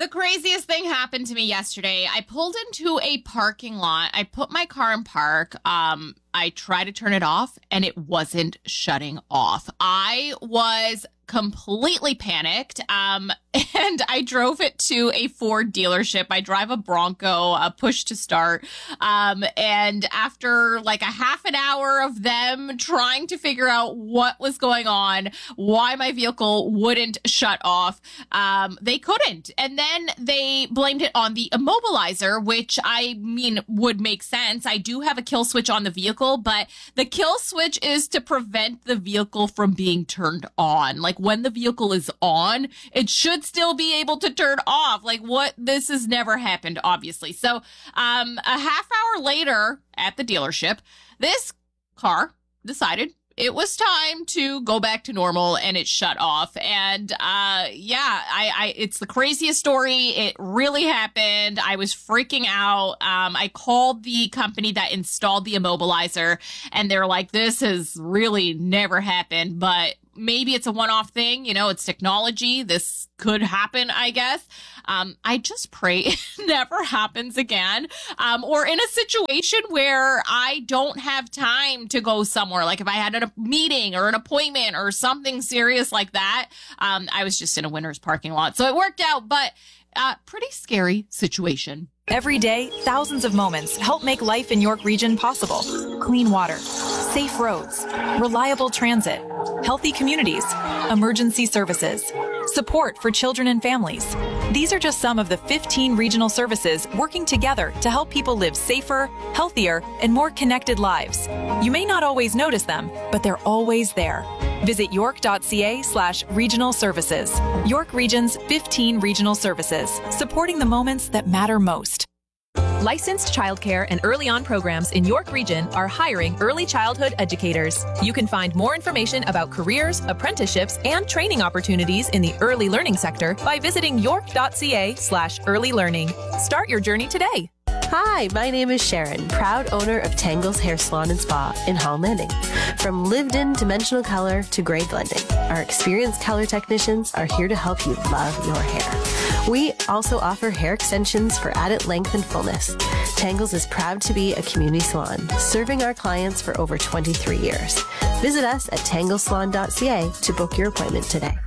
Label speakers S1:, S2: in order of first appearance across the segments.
S1: the craziest thing happened to me yesterday. I pulled into a parking lot. I put my car in park. I tried to turn it off and it wasn't shutting off. I was completely panicked. And I drove it to a Ford dealership. I drive a Bronco, a push to start. And after like a half an hour of them trying to figure out what was going on, why my vehicle wouldn't shut off, they couldn't. And then they blamed it on the immobilizer, which I mean would make sense. I do have a kill switch on the vehicle, but the kill switch is to prevent the vehicle from being turned on. Like when the vehicle is on, it should still be able to turn off. Like what? This has never happened, obviously. So, a half hour later at the dealership, this car decided it was time to go back to normal and it shut off. And, it's the craziest story. It really happened. I was freaking out. I called the company that installed the immobilizer and they're like, this has really never happened, but maybe it's a one-off thing. You know, it's technology. This could happen, I guess. I just pray it never happens again. Or in a situation where I don't have time to go somewhere, like if I had a meeting or an appointment or something serious like that. I was just in a Winners parking lot, so it worked out, but pretty scary situation.
S2: Every day, thousands of moments help make life in York Region possible. Clean water, safe roads, reliable transit, healthy communities, emergency services, support for children and families. These are just some of the 15 regional services working together to help people live safer, healthier, and more connected lives. You may not always notice them, but they're always there. Visit york.ca/regional services. York Region's 15 regional services, supporting the moments that matter most.
S3: Licensed childcare and early on programs in York Region are hiring early childhood educators. You can find more information about careers, apprenticeships, and training opportunities in the early learning sector by visiting york.ca/early learning. Start your journey today.
S4: Hi, my name is Sharon, proud owner of Tangle's Hair Salon and Spa in Holland Landing. From lived-in dimensional color to gray blending, our experienced color technicians are here to help you love your hair. We also offer hair extensions for added length and fullness. Tangle's is proud to be a community salon, serving our clients for over 23 years. Visit us at tanglesalon.ca to book your appointment today.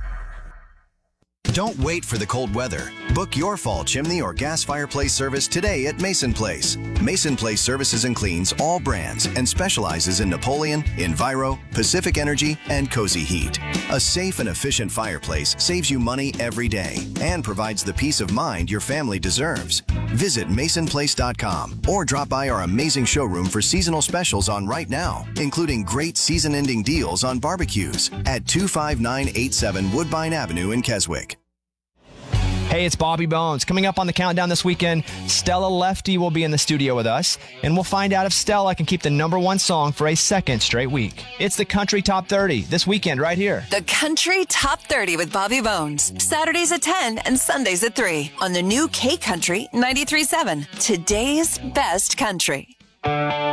S5: Don't wait for the cold weather. Book your fall chimney or gas fireplace service today at Mason Place. Mason Place services and cleans all brands and specializes in Napoleon, Enviro, Pacific Energy, and Cozy Heat. A safe and efficient fireplace saves you money every day and provides the peace of mind your family deserves. Visit masonplace.com or drop by our amazing showroom for seasonal specials on right now, including great season-ending deals on barbecues at 25987 Woodbine Avenue in Keswick.
S6: Hey, it's Bobby Bones. Coming up on the countdown this weekend, Stella Lefty will be in the studio with us, and we'll find out if Stella can keep the #1 song for a second straight week. It's the Country Top 30 this weekend right here.
S7: The Country Top 30 with Bobby Bones. Saturdays at 10 and Sundays at 3 on the new K Country 93.7. Today's best country.